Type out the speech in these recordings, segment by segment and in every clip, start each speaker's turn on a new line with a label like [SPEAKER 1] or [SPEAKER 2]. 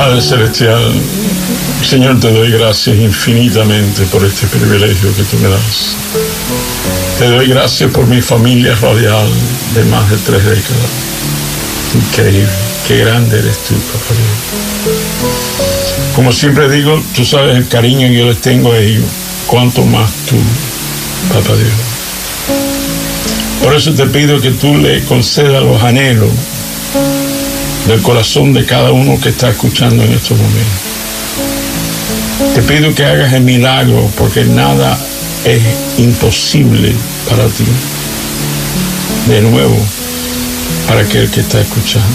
[SPEAKER 1] Padre Celestial, Señor, te doy gracias infinitamente por este privilegio que tú me das. Te doy gracias por mi familia radial de más de 3 décadas. Increíble, qué grande eres tú, Papá Dios. Como siempre digo, tú sabes el cariño que yo les tengo a ellos, cuanto más tú, Papá Dios. Por eso te pido que tú le concedas los anhelos del corazón de cada uno que está escuchando en estos momentos. Te pido que hagas el milagro, porque nada es imposible para ti. De nuevo, para aquel que está escuchando.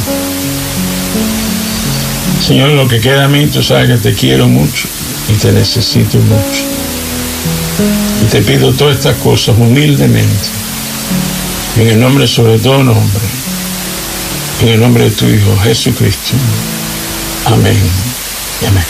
[SPEAKER 1] Señor, lo que queda a mí, tú sabes que te quiero mucho y te necesito mucho. Y te pido todas estas cosas humildemente, en el nombre sobre todo nombre, en el nombre de tu Hijo Jesucristo. Amén y amén.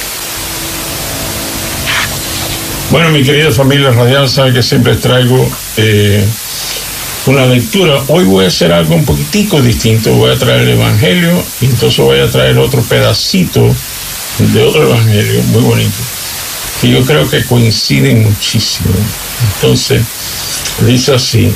[SPEAKER 1] Bueno, mi querida familia radial, sabe que siempre traigo una lectura. Hoy voy a hacer algo un poquitico distinto. Voy a traer el Evangelio y entonces voy a traer otro pedacito de otro Evangelio muy bonito, que yo creo que coinciden muchísimo. Entonces, dice así.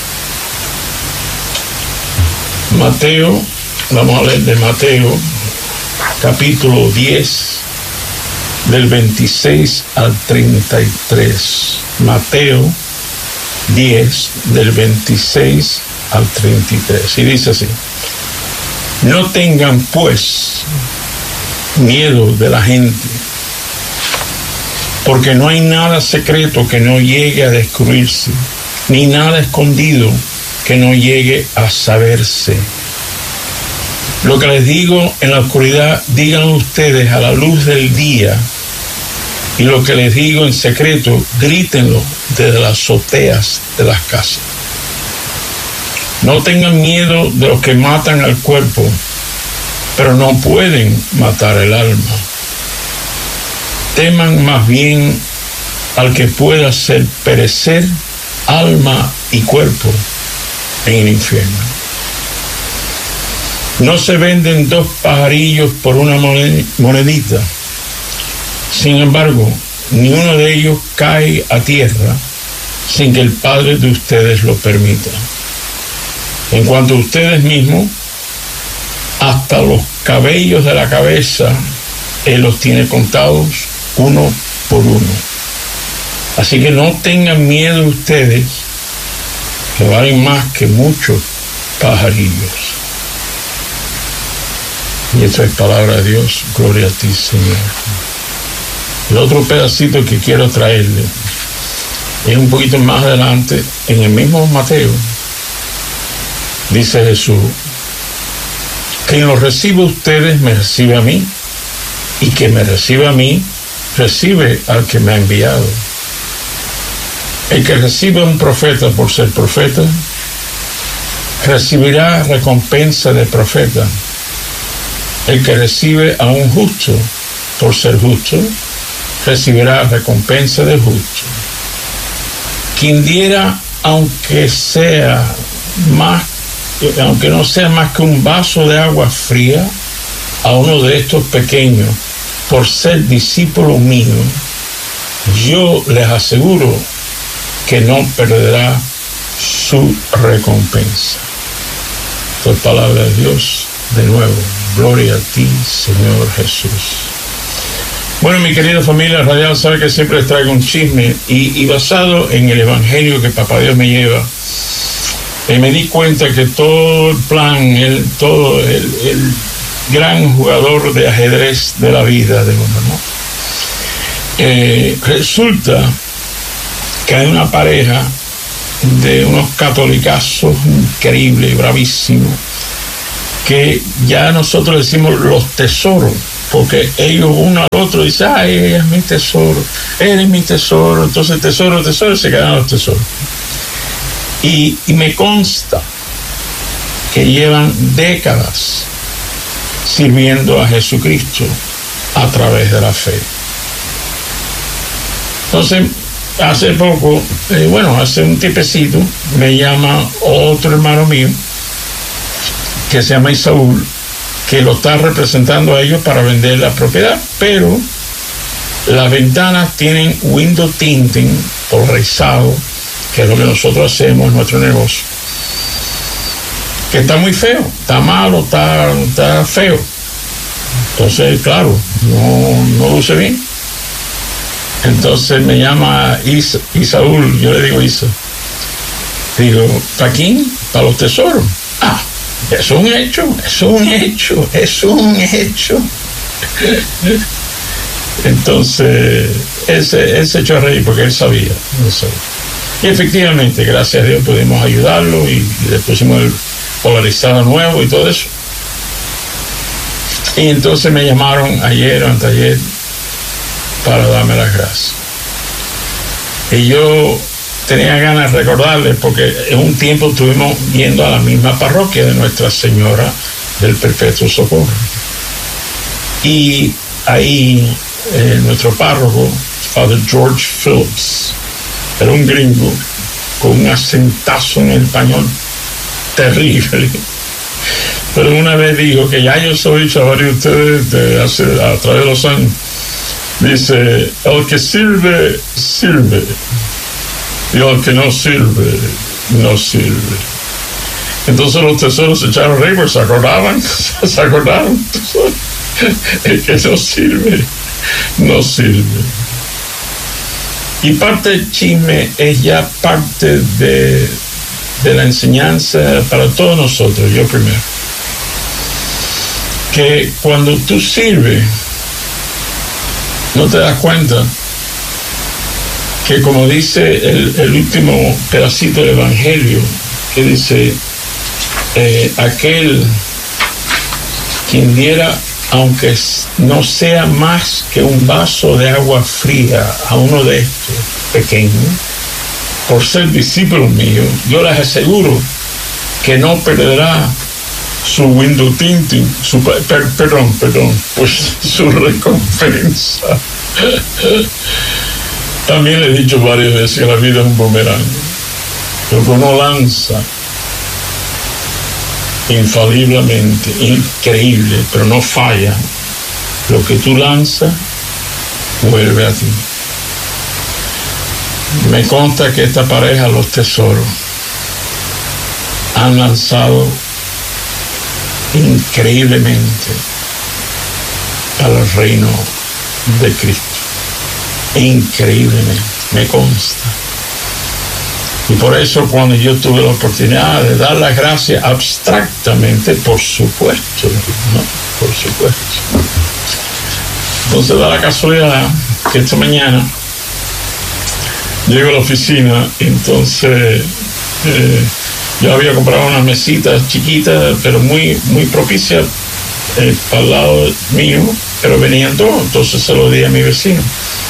[SPEAKER 1] Mateo, vamos a leer de Mateo, capítulo 10, del 26 al 33. Mateo 10, del 26 al 33. Y dice así: no tengan pues miedo de la gente, porque no hay nada secreto que no llegue a descubrirse, ni nada escondido que no llegue a saberse. Lo que les digo en la oscuridad, díganlo ustedes a la luz del día, y lo que les digo en secreto, grítenlo desde las azoteas de las casas. No tengan miedo de los que matan al cuerpo, pero no pueden matar el alma. Teman más bien al que pueda hacer perecer alma y cuerpo en el infierno. No se venden 2 pajarillos por una monedita. Sin embargo, ni uno de ellos cae a tierra sin que el Padre de ustedes lo permita. En cuanto a ustedes mismos, hasta los cabellos de la cabeza Él los tiene contados uno por uno. Así que no tengan miedo ustedes, que valen más que muchos pajarillos. Y esta es palabra de Dios. Gloria a ti, Señor. El otro pedacito que quiero traerle es un poquito más adelante, en el mismo Mateo. Dice Jesús: quien los recibe a ustedes me recibe a mí, y quien me recibe a mí recibe al que me ha enviado. El que recibe a un profeta por ser profeta recibirá recompensa de profeta. El que recibe a un justo por ser justo recibirá recompensa de justo. Quien diera, aunque no sea más que un vaso de agua fría a uno de estos pequeños por ser discípulo mío, yo les aseguro que no perderá su recompensa. Por palabra de Dios, de nuevo, gloria a ti, Señor Jesús. Bueno, mi querida familia radial, sabe que siempre les traigo un chisme y basado en el Evangelio que Papá Dios me lleva, me di cuenta que todo el plan, el gran jugador de ajedrez de la vida de uno, ¿no? Resulta que hay una pareja de unos catolicazos increíbles, bravísimos, que ya nosotros decimos los tesoros, porque ellos uno al otro dicen: ay, ella es mi tesoro, él es mi tesoro. Entonces tesoro, se quedan los tesoros. Y me consta que llevan décadas sirviendo a Jesucristo a través de la fe. Entonces, hace poco, hace un tipecito, me llama otro hermano mío, que se llama Isaúl, que lo está representando a ellos para vender la propiedad, pero las ventanas tienen window tinting polarizado, que es lo que nosotros hacemos en nuestro negocio, que está muy feo, está malo, está feo. Entonces, claro, no luce bien. Entonces me llama Isaúl, yo le digo Isa. Digo, ¿para quién? Para los tesoros. Ah, es un hecho. Entonces, él se echó a reír porque él sabía. Y efectivamente, gracias a Dios pudimos ayudarlo y le pusimos el polarizado nuevo y todo eso. Y entonces me llamaron ayer o anteayer para darme las gracias. Y yo tenía ganas de recordarles, porque en un tiempo estuvimos yendo a la misma parroquia de Nuestra Señora del Perpetuo Socorro. Y ahí nuestro párroco, Father George Phillips, era un gringo con un acentazo en el español terrible. Pero una vez dijo, que ya yo soy chaval de ustedes a través de los años, dice, el que sirve, sirve, y el que no sirve, no sirve. Entonces los tesoros se echaron a reír, se acordaron, el que no sirve, no sirve. Y parte del chisme es ya parte de la enseñanza para todos nosotros, yo primero. Que cuando tú sirves, no te das cuenta que, como dice el último pedacito del Evangelio, que dice, aquel quien diera, aunque no sea más que un vaso de agua fría a uno de estos pequeños, por ser discípulo mío, yo les aseguro que no perderá su window tinting, pues su recompensa. También le he dicho varias veces que la vida es un boomerang. Lo que uno lanza infaliblemente, increíble, pero no falla. Lo que tú lanzas vuelve a ti. Me consta que esta pareja, los tesoros, han lanzado increíblemente al reino de Cristo. Increíblemente, me consta. Y por eso, cuando yo tuve la oportunidad de dar las gracias abstractamente, por supuesto, ¿no? Por supuesto. Entonces da la casualidad que esta mañana llego a la oficina, entonces yo había comprado unas mesitas chiquitas, pero muy propicias para el lado mío, pero venían todos, entonces se lo di a mi vecino.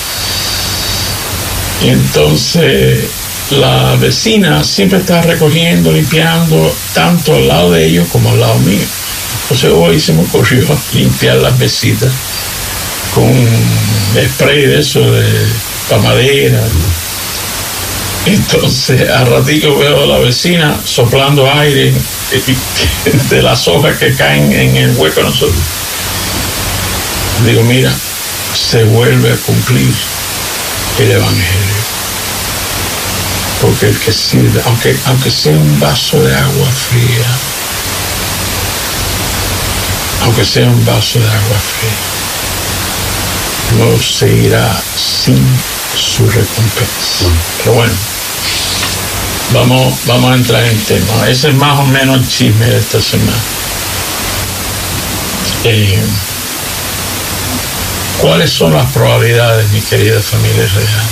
[SPEAKER 1] Y entonces la vecina siempre está recogiendo, limpiando, tanto al lado de ellos como al lado mío. Entonces hoy se me ocurrió limpiar las mesitas con spray de eso, para madera. Entonces a ratito veo a la vecina soplando aire de las hojas que caen en el hueco de nosotros. Digo, mira, se vuelve a cumplir el Evangelio. Porque el que sirve, aunque sea un vaso de agua fría, aunque sea un vaso de agua fría, no se irá sin su recompensa. Pero bueno, vamos a entrar en tema. Ese es más o menos el chisme de esta semana. ¿Cuáles son las probabilidades, mi querida familia real?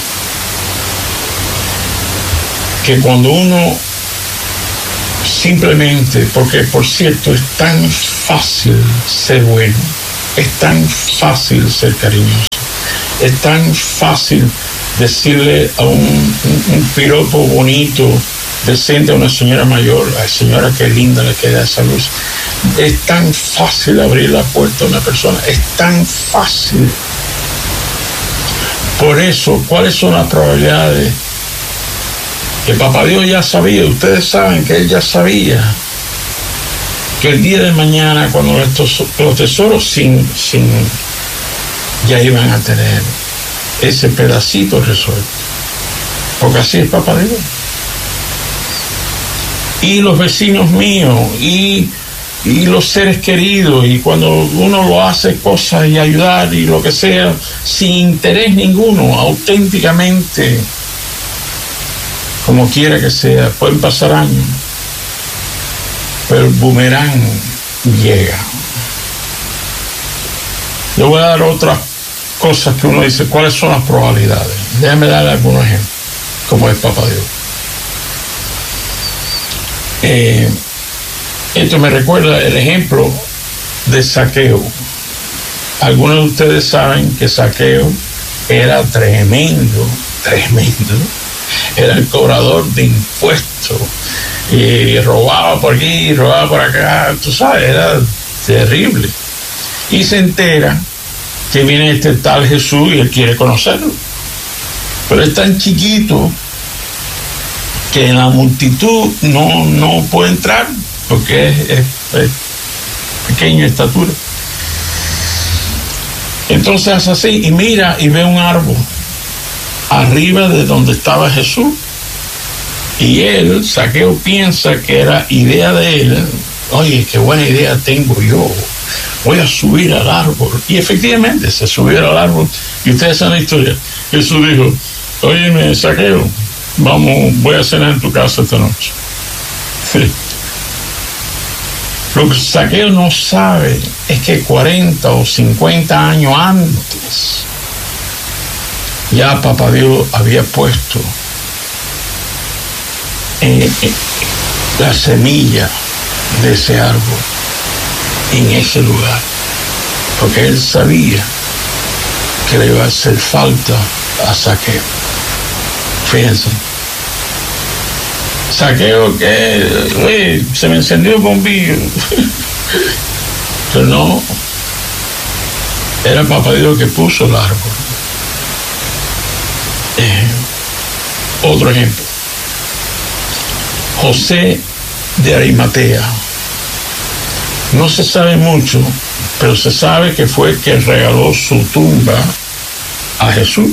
[SPEAKER 1] Que cuando uno simplemente, porque por cierto es tan fácil ser bueno, es tan fácil ser cariñoso, es tan fácil decirle a un piropo bonito, decente a una señora mayor, ay señora qué linda le queda esa luz. Es tan fácil abrir la puerta a una persona, es tan fácil. Por eso, ¿cuáles son las probabilidades? Que Papá Dios ya sabía, ustedes saben que Él ya sabía que el día de mañana, cuando los tesoros ya iban a tener ese pedacito resuelto. Porque así es Papá Dios. Y los vecinos míos, y los seres queridos, y cuando uno lo hace cosas y ayudar y lo que sea, sin interés ninguno, auténticamente, como quiera que sea, pueden pasar años, pero el boomerang llega. Yo voy a dar otras cosas que uno dice, ¿cuáles son las probabilidades? Déjame darle algunos ejemplos, como es Papá Dios. Esto me recuerda el ejemplo de Zaqueo. Algunos de ustedes saben que Zaqueo era tremendo, era el cobrador de impuestos, y robaba por aquí, robaba por acá, tú sabes, era terrible. Y se entera que viene este tal Jesús y él quiere conocerlo, pero es tan chiquito que en la multitud no puede entrar porque es pequeño de estatura. Entonces hace así y mira y ve un árbol arriba de donde estaba Jesús, y él, Zaqueo, piensa que era idea de él. Oye, qué buena idea tengo yo, voy a subir al árbol. Y efectivamente se subió al árbol, y ustedes saben la historia. Jesús dijo, óyeme, Zaqueo, voy a cenar en tu casa esta noche. Sí. Lo que Zaqueo no sabe es que 40 o 50 años antes ya Papá Dios había puesto la semilla de ese árbol en ese lugar, porque él sabía que le iba a hacer falta a Zaqueo. Fíjense, Zaqueo que se me encendió el bombillo, pero no, era Papá Dios que puso el árbol. Otro ejemplo, José de Arimatea. No se sabe mucho, pero se sabe que fue el que regaló su tumba a Jesús.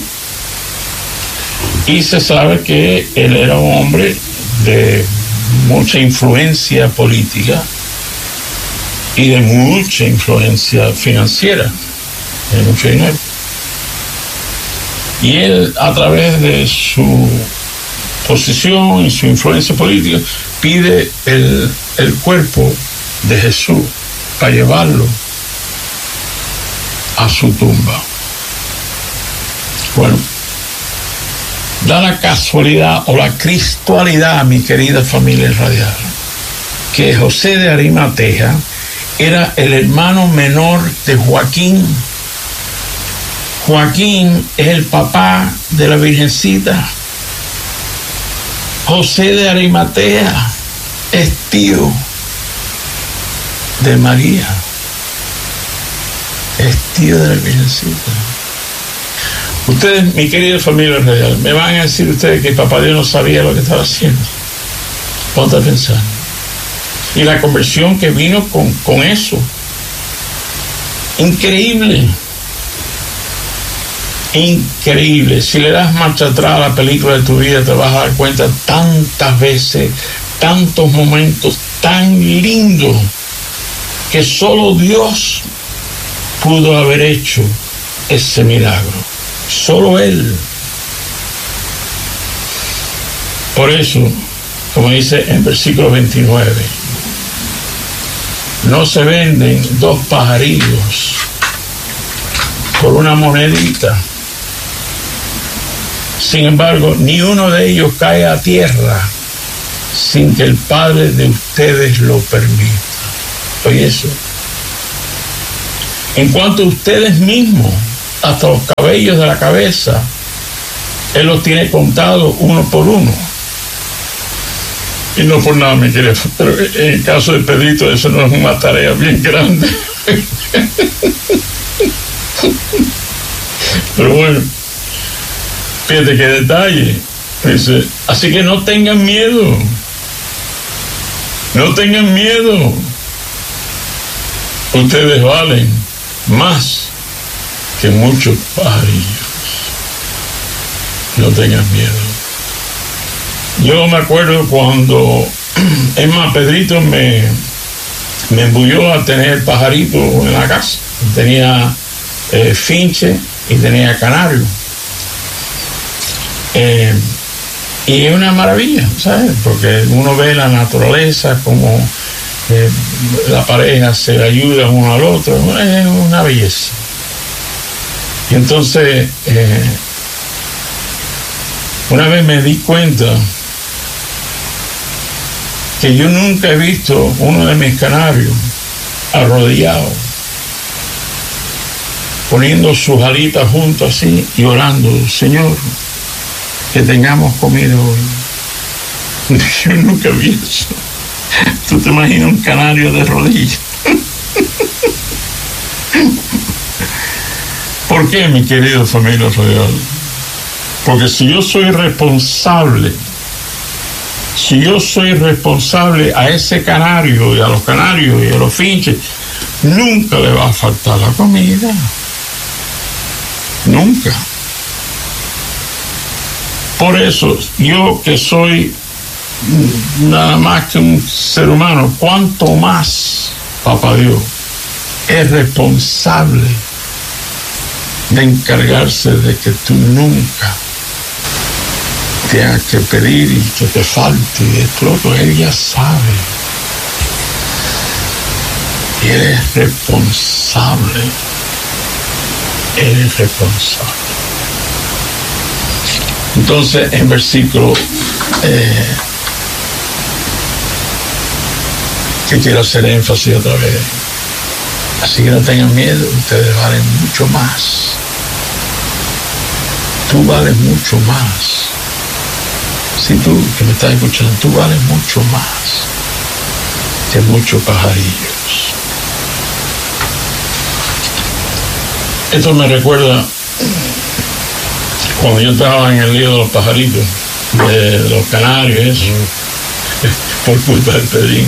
[SPEAKER 1] Y se sabe que él era un hombre de mucha influencia política y de mucha influencia financiera, de mucho dinero. Y él, a través de su posición y su influencia política, pide el cuerpo de Jesús para llevarlo a su tumba. Bueno, da la casualidad o la cristualidad, mi querida familia radial, que José de Arimatea era el hermano menor de Joaquín. Joaquín es el papá de la Virgencita. José de Arimatea es tío de María, es tío de la Virgencita. Ustedes, mi querida familia real, me van a decir ustedes que Papá Dios no sabía lo que estaba haciendo. Ponte a pensar. Y la conversión que vino con eso. Increíble. Increíble. Si le das marcha atrás a la película de tu vida, te vas a dar cuenta tantas veces, tantos momentos tan lindos que solo Dios pudo haber hecho ese milagro. Solo Él. Por eso, como dice en versículo 29, no se venden dos pajarillos por una monedita. Sin embargo, ni uno de ellos cae a tierra sin que el Padre de ustedes lo permita. Oye eso. En cuanto a ustedes mismos, hasta los cabellos de la cabeza, Él los tiene contados uno por uno. Y no por nada, mi querido, pero en el caso de Pedrito, eso no es una tarea bien grande. Pero bueno, fíjate qué detalle. Dice, así que no tengan miedo. No tengan miedo. Ustedes valen más que muchos pajarillos. No tengan miedo. Yo me acuerdo cuando, es más, Pedrito me embulló a tener pajaritos en la casa. Tenía finche y tenía canario. Y es una maravilla, ¿sabes? Porque uno ve la naturaleza, como la pareja se ayuda uno al otro, es una belleza. Y entonces, una vez me di cuenta que yo nunca he visto uno de mis canarios arrodillado, poniendo sus alitas juntas así y orando: Señor, que tengamos comida hoy. Yo nunca vi eso. ¿Tú te imaginas un canario de rodillas? ¿Por qué, mi querido familia radial? Porque si yo soy responsable a ese canario y a los canarios y a los finches, nunca le va a faltar la comida. Nunca. Por eso, yo que soy nada más que un ser humano, cuanto más Papá Dios es responsable de encargarse de que tú nunca tengas que pedir y que te falte esto otro. Él ya sabe. Él es responsable. Él es responsable. Entonces, en versículo que quiero hacer énfasis otra vez. Así que no tengan miedo, ustedes valen mucho más. Tú vales mucho más. Si tú que me estás escuchando, tú vales mucho más que muchos pajarillos. Esto me recuerda cuando yo estaba en el lío de los pajaritos, de los canarios, por culpa del Pedrín.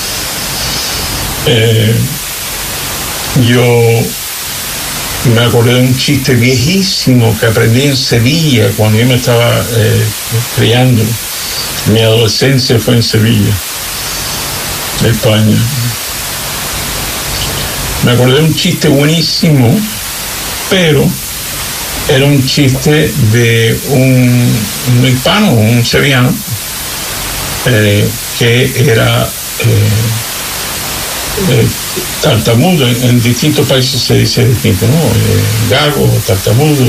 [SPEAKER 1] Yo me acordé de un chiste viejísimo que aprendí en Sevilla cuando yo me estaba criando. Mi adolescencia fue en Sevilla, España. Me acordé de un chiste buenísimo, pero era un chiste de un hispano, un sevillano, que era tartamudo. En distintos países se dice distinto, ¿no? Gago, tartamudo.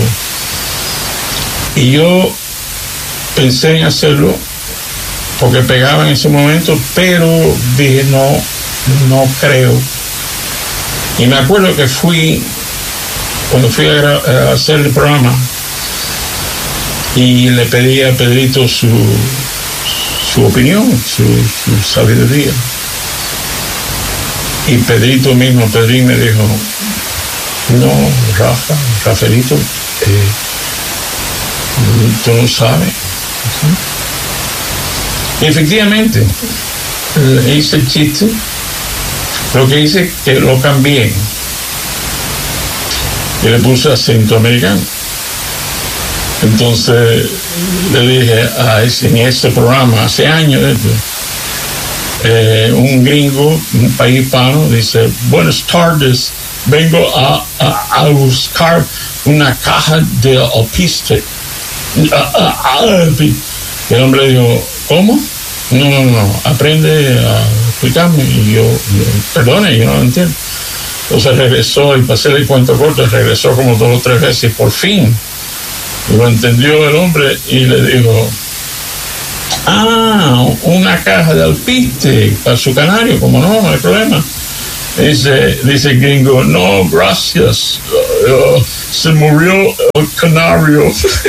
[SPEAKER 1] Y yo pensé en hacerlo porque pegaba en ese momento, pero dije no creo. Y me acuerdo que cuando fui a hacer el programa, y le pedí a Pedrito su opinión, su sabiduría. Y Pedrito mismo, Pedrín, me dijo: no, Rafaelito, tú no sabes. Y efectivamente, hice el chiste. Lo que hice es que lo cambié y le puse acento americano. Entonces le dije en ese programa, hace años, un gringo, un país hispano, dice: buenas tardes, vengo a buscar una caja de alpiste. El hombre dijo: ¿cómo? No, aprende a explicarme. Y yo perdone, yo no lo entiendo. Entonces regresó, y para hacerle el cuento corto, regresó como 2 o 3 veces, y por fin lo entendió el hombre y le dijo: una caja de alpiste para su canario. Como no hay problema. Dice el gringo: no, gracias, se murió el canario.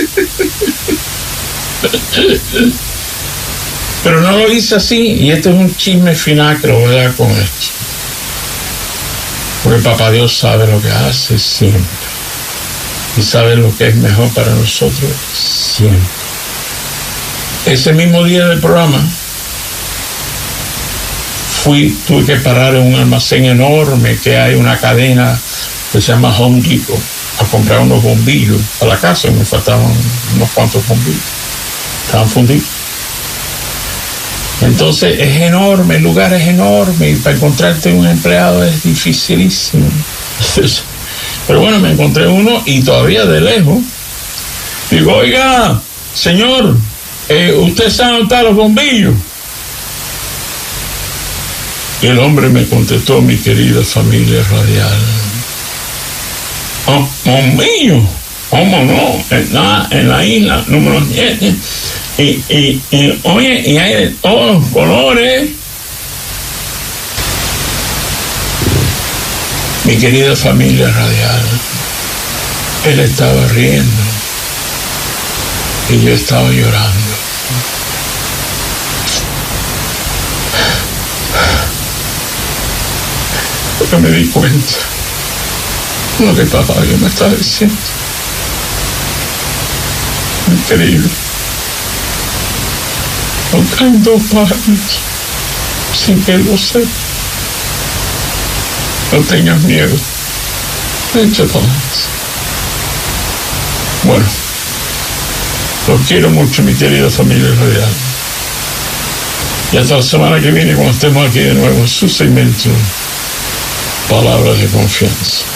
[SPEAKER 1] Pero no lo hice así, y este es un chisme final que lo voy a dar con esto. Porque Papá Dios sabe lo que hace siempre, y sabe lo que es mejor para nosotros siempre. Ese mismo día del programa tuve que parar en un almacén enorme que hay una cadena que se llama Home Depot a comprar unos bombillos a la casa. Me faltaban unos cuantos bombillos, estaban fundidos. Entonces es enorme, el lugar es enorme y para encontrarte un empleado es dificilísimo. Pero bueno, me encontré uno y todavía de lejos digo: oiga, señor, ¿usted sabe dónde están los bombillos? Y el hombre me contestó: mi querida familia radial, bombillos, ¿cómo no? En la isla número 7. Oye, y hay de todos los colores. Mi querida familia radial, él estaba riendo y yo estaba llorando. Porque me di cuenta de lo que papá Dios me estaba diciendo. Increíble. No caen dos pájaros sin que él lo sepa. No tengas miedo. Échate adelante. Bueno, los quiero mucho, mi querida familia radial. Y hasta la semana que viene, cuando estemos aquí de nuevo en su segmento Palabras de Confianza.